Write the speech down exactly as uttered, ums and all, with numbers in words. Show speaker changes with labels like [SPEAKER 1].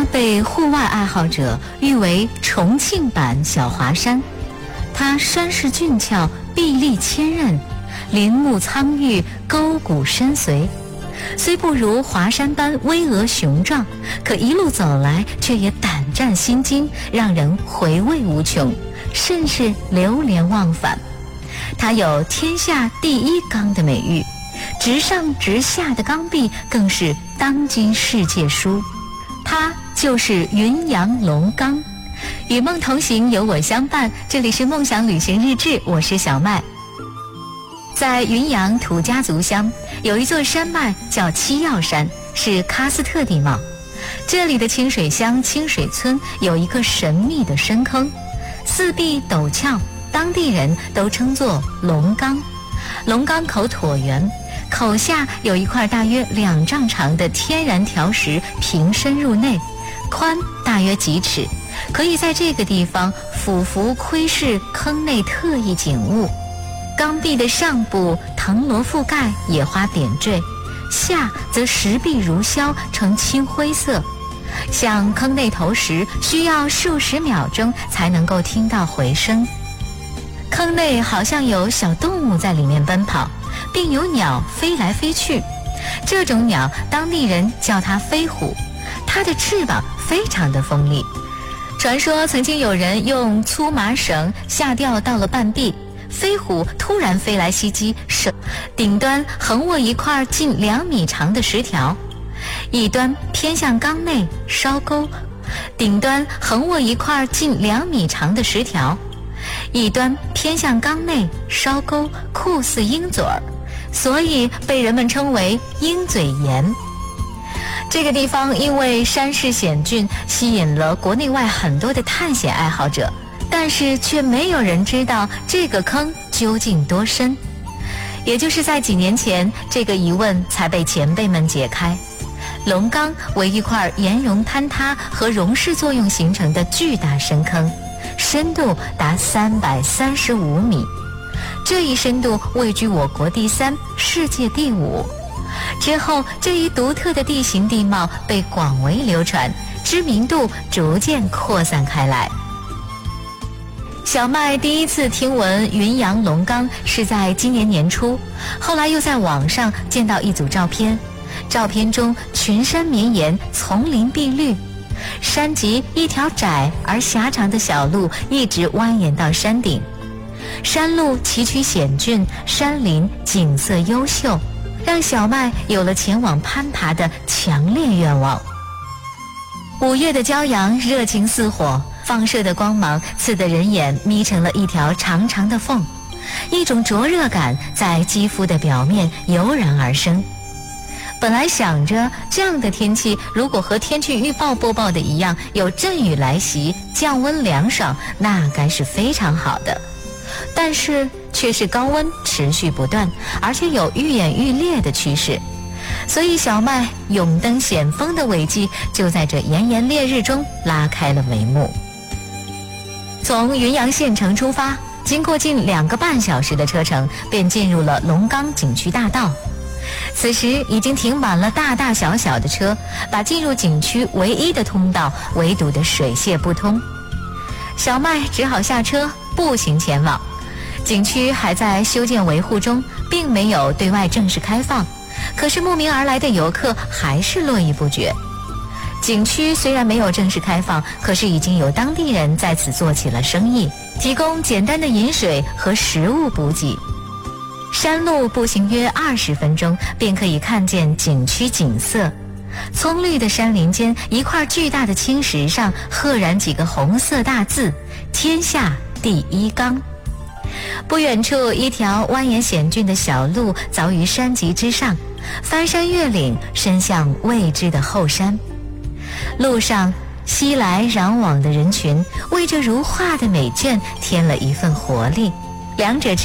[SPEAKER 1] 被户外爱好者誉为重庆版小华山，它山势峻峭，壁立千仞，林木苍郁，沟谷深邃。虽不如华山般巍峨雄壮，可一路走来却也胆战心惊，让人回味无穷，甚是流连忘返。它有天下第一岗的美誉，直上直下的岗壁更是当今世界书。它就是云阳龙岗。与梦同行，有我相伴，这里是梦想旅行日志，我是小麦。在云阳土家族乡有一座山脉叫七曜山，是喀斯特地貌。这里的清水乡清水村有一个神秘的深坑，四壁陡峭，当地人都称作龙岗。龙岗口椭圆，口下有一块大约两丈长的天然条石平伸入内，宽大约几尺，可以在这个地方俯伏窥视坑内特异景物。岗壁的上部藤萝覆盖，野花点缀，下则石壁如削，呈青灰色。向坑内投石需要数十秒钟才能够听到回声。坑内好像有小动物在里面奔跑，并有鸟飞来飞去。这种鸟当地人叫它飞虎，它的翅膀非常的锋利。传说曾经有人用粗麻绳下吊到了半壁，飞虎突然飞来袭击，手顶端横握一块近两米长的石条，一端偏向缸内烧钩，顶端横握一块近两米长的石条，一端偏向缸内烧钩，酷似鹰嘴儿，所以被人们称为鹰嘴岩。这个地方因为山势险峻，吸引了国内外很多的探险爱好者，但是却没有人知道这个坑究竟多深。也就是在几年前，这个疑问才被前辈们解开。龙岗为一块岩溶坍塌和溶释作用形成的巨大深坑，深度达三百三十五米，这一深度位居我国第三，世界第五。之后，这一独特的地形地貌被广为流传，知名度逐渐扩散开来。小麦第一次听闻云阳龙岗是在今年年初，后来又在网上见到一组照片，照片中群山绵延，丛林碧绿，山脊一条窄而狭长的小路一直蜿蜒到山顶，山路崎岖险峻，山林景色优秀，让小麦有了前往攀爬的强烈愿望。五月的骄阳热情似火，放射的光芒刺得人眼眯成了一条长长的缝，一种灼热感在肌肤的表面油然而生。本来想着这样的天气如果和天气预报播报的一样，有阵雨来袭，降温凉爽，那该是非常好的。但是却是高温持续不断，而且有愈演愈烈的趋势，所以小麦勇登险峰的伟绩就在这炎炎烈日中拉开了帷幕。从云阳县城出发，经过近两个半小时的车程，便进入了龙岗景区大道。此时已经停满了大大小小的车，把进入景区唯一的通道围堵得水泄不通。小麦只好下车步行前往。景区还在修建维护中，并没有对外正式开放，可是慕名而来的游客还是络绎不绝。景区虽然没有正式开放，可是已经有当地人在此做起了生意，提供简单的饮水和食物补给。山路步行约二十分钟，便可以看见景区景色。葱绿的山林间，一块巨大的青石上赫然几个红色大字：天下第一岗。不远处，一条蜿蜒险峻的小路凿于山脊之上，翻山越岭，伸向未知的后山。路上熙来攘往的人群为这如画的美眷添了一份活力，两者之